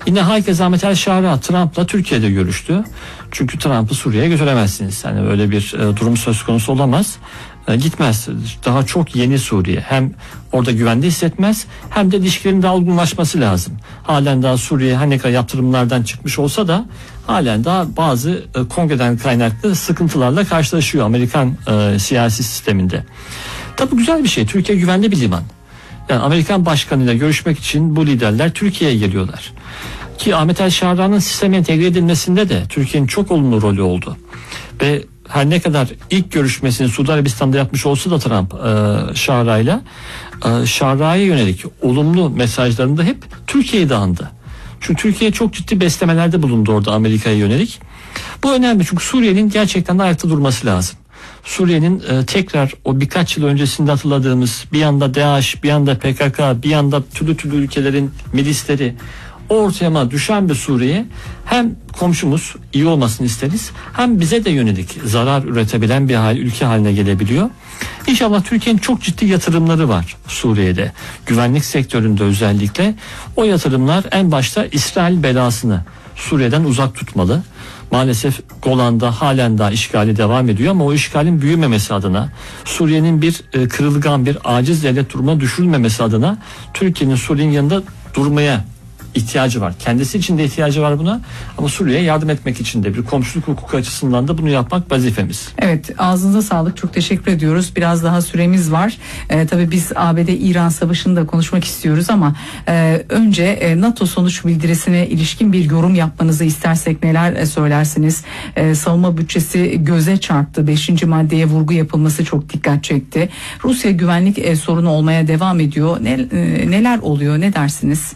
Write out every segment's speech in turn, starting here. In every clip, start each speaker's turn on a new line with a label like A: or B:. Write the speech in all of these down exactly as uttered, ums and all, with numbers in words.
A: Yine herkes Ahmet El Şara Trump'la Türkiye'de görüştü. Çünkü Trump'ı Suriye'ye götüremezsiniz. Yani öyle bir e, durum söz konusu olamaz. E, gitmez. Daha çok yeni Suriye. Hem orada güvende hissetmez, hem de ilişkilerin daha olgunlaşması lazım. Halen daha Suriye her ne kadar yaptırımlardan çıkmış olsa da halen daha bazı e, kongreden kaynaklı sıkıntılarla karşılaşıyor Amerikan e, siyasi sisteminde. Tabii güzel bir şey. Türkiye güvenli bir liman. Yani Amerikan başkanıyla görüşmek için bu liderler Türkiye'ye geliyorlar. Ki Ahmet El Şara'nın sisteme entegre edilmesinde de Türkiye'nin çok olumlu rolü oldu. Ve her ne kadar ilk görüşmesini Suudi Arabistan'da yapmış olsa da Trump e, Şara'yla e, Şara'ya yönelik olumlu mesajlarında hep Türkiye'yi de andı. Çünkü Türkiye çok ciddi beslemelerde bulundu orada Amerika'ya yönelik. Bu önemli çünkü Suriye'nin gerçekten de ayakta durması lazım. Suriye'nin e, tekrar o birkaç yıl öncesinde hatırladığımız bir yanda DAEŞ, bir yanda P K K, bir yanda türlü türlü ülkelerin milisleri ortaya düşen bir Suriye hem komşumuz iyi olmasını isteriz, hem bize de yönelik zarar üretebilen bir hal, ülke haline gelebiliyor. İnşallah Türkiye'nin çok ciddi yatırımları var Suriye'de. Güvenlik sektöründe özellikle o yatırımlar en başta İsrail belasını Suriye'den uzak tutmalı. Maalesef Golan'da halen daha işgali devam ediyor ama o işgalin büyümemesi adına, Suriye'nin bir e, kırılgan, bir aciz devlet durumuna düşürülmemesi adına Türkiye'nin Suriye'nin yanında durmaya ihtiyacı var. Kendisi için de ihtiyacı var buna, ama Suriye'ye yardım etmek için de bir komşuluk hukuku açısından da bunu yapmak vazifemiz.
B: Evet, ağzınıza sağlık, çok teşekkür ediyoruz. Biraz daha süremiz var. Ee, tabii biz A B D-İran savaşını da konuşmak istiyoruz ama e, önce e, NATO sonuç bildirisine ilişkin bir yorum yapmanızı istersek neler e, söylersiniz? E, savunma bütçesi göze çarptı. Beşinci maddeye vurgu yapılması çok dikkat çekti. Rusya güvenlik e, sorunu olmaya devam ediyor. Ne, e, neler oluyor, ne dersiniz?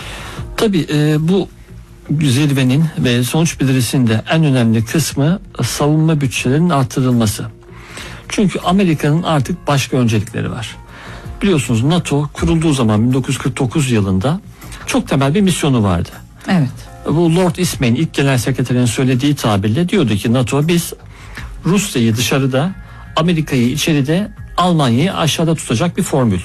A: Tabii e, bu zirvenin ve sonuç bildirisinde en önemli kısmı savunma bütçelerinin artırılması. Çünkü Amerika'nın artık başka öncelikleri var. Biliyorsunuz NATO kurulduğu zaman bin dokuz yüz kırk dokuz yılında çok temel bir misyonu vardı.
B: Evet.
A: Bu Lord Ismay'in ilk genel sekreterin söylediği tabirle diyordu ki NATO biz Rusya'yı dışarıda, Amerika'yı içeride, Almanya'yı aşağıda tutacak bir formül.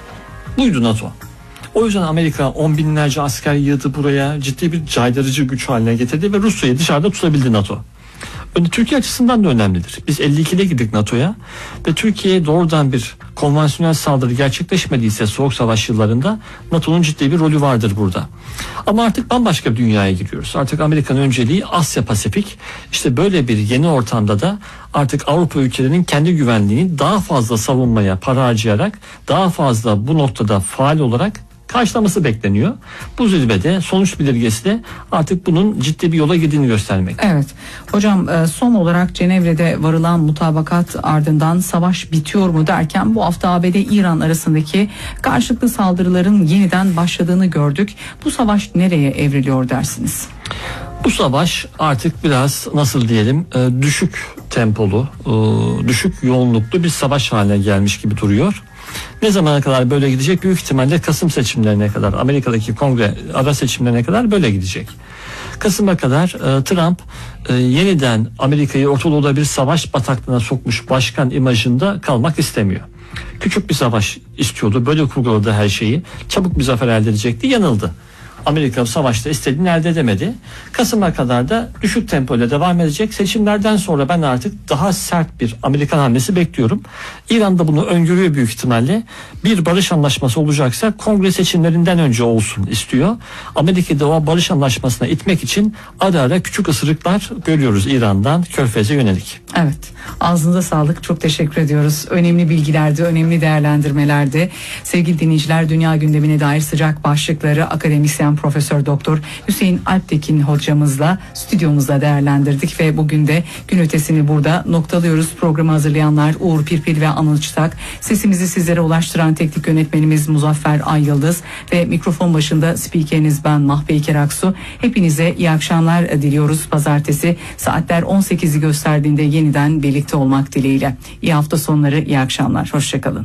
A: Buydu NATO. O yüzden Amerika on binlerce asker yığdı buraya, ciddi bir caydırıcı güç haline getirdi ve Rusya'yı dışarıda tutabildi NATO. Türkiye açısından da önemlidir. Biz elli ikide girdik NATO'ya ve Türkiye'ye doğrudan bir konvansiyonel saldırı gerçekleşmediyse Soğuk Savaş yıllarında NATO'nun ciddi bir rolü vardır burada. Ama artık bambaşka bir dünyaya giriyoruz. Artık Amerika'nın önceliği Asya Pasifik. İşte böyle bir yeni ortamda da artık Avrupa ülkelerinin kendi güvenliğini daha fazla savunmaya para harcayarak, daha fazla bu noktada faal olarak karşılaması bekleniyor. Bu zirvede sonuç bildirgesi de artık bunun ciddi bir yola girdiğini göstermek.
B: Evet. Hocam son olarak Cenevre'de varılan mutabakat ardından savaş bitiyor mu derken bu hafta A B D-İran arasındaki karşılıklı saldırıların yeniden başladığını gördük. Bu savaş nereye evriliyor dersiniz?
A: Bu savaş artık biraz nasıl diyelim düşük tempolu, düşük yoğunluklu bir savaş haline gelmiş gibi duruyor. Ne zamana kadar böyle gidecek? Büyük ihtimalle Kasım seçimlerine kadar, Amerika'daki kongre ara seçimlerine kadar böyle gidecek. Kasım'a kadar e, Trump e, yeniden Amerika'yı Orta Doğu'da bir savaş bataklığına sokmuş başkan imajında kalmak istemiyor. Küçük bir savaş istiyordu. Böyle kurguladı her şeyi. Çabuk bir zafer elde edecekti. Yanıldı. Amerika savaşta istediğini elde edemedi. Kasım'a kadar da düşük tempoyla devam edecek. Seçimlerden sonra ben artık daha sert bir Amerikan hamlesi bekliyorum. İran da bunu öngörüyor büyük ihtimalle. Bir barış anlaşması olacaksa kongre seçimlerinden önce olsun istiyor. Amerika'da o barış anlaşmasına itmek için ara ara küçük ısırıklar görüyoruz İran'dan Körfez'e yönelik.
B: Evet. Ağzınıza sağlık. Çok teşekkür ediyoruz. Önemli bilgilerdi, önemli değerlendirmelerdi. Sevgili dinleyiciler, dünya gündemine dair sıcak başlıkları akademisyen Profesör Doktor Hüseyin Alptekin hocamızla stüdyomuzda değerlendirdik ve bugün de gün ötesini burada noktalıyoruz. Programı hazırlayanlar Uğur Pirpil ve Anıl Çıtak, sesimizi sizlere ulaştıran teknik yönetmenimiz Muzaffer Ay Yıldız ve mikrofon başında spikeriniz ben Mahpeyker Aksu. Hepinize iyi akşamlar diliyoruz. Pazartesi saatler on sekizi gösterdiğinde yeniden birlikte olmak dileğiyle. İyi hafta sonları, iyi akşamlar. Hoşçakalın.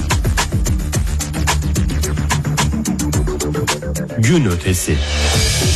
C: Gün ötesi.